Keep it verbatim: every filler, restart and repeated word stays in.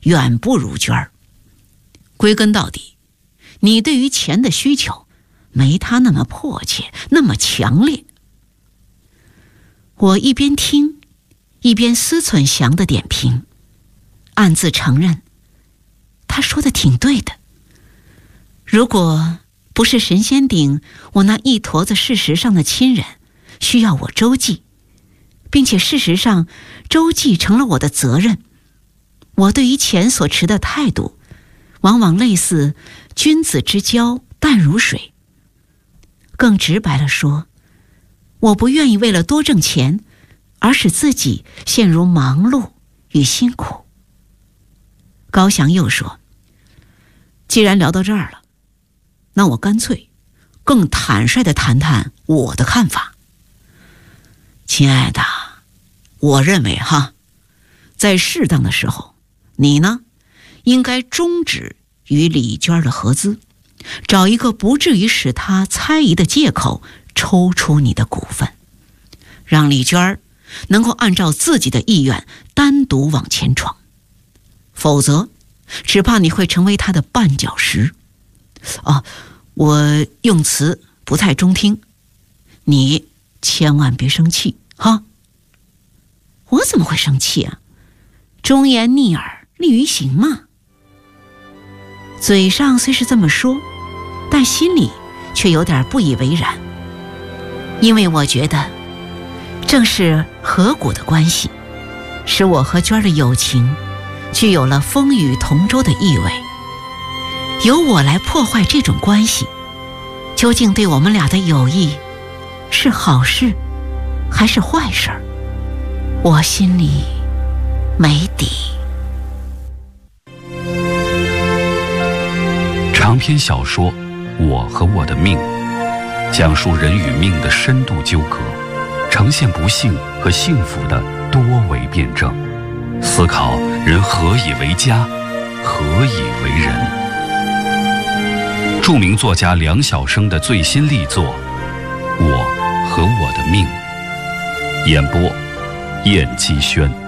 远不如娟儿。归根到底，你对于钱的需求没他那么迫切，那么强烈。我一边听，一边思忖祥的点评，暗自承认，他说的挺对的。如果不是神仙顶我那一坨子事实上的亲人需要我周济，并且事实上周济成了我的责任，我对于钱所持的态度往往类似君子之交淡如水。更直白了说，我不愿意为了多挣钱而使自己陷入忙碌与辛苦。高翔又说，既然聊到这儿了，那我干脆更坦率地谈谈我的看法。亲爱的，我认为哈，在适当的时候，你呢应该终止与李娟的合资，找一个不至于使她猜疑的借口抽出你的股份，让李娟能够按照自己的意愿单独往前闯。否则只怕你会成为她的绊脚石。啊，我用词不太中听，你千万别生气哈。我怎么会生气啊？忠言逆耳利于行嘛。嘴上虽是这么说，但心里却有点不以为然。因为我觉得正是合股的关系，使我和娟儿的友情具有了风雨同舟的意味。由我来破坏这种关系，究竟对我们俩的友谊是好事还是坏事儿，我心里没底。 长篇小说《我和我的命》，讲述人与命的深度纠葛，呈现不幸和幸福的多维辩证，思考人何以为家，何以为人。著名作家梁晓声的最新力作《我和我的命》，演播燕姬轩。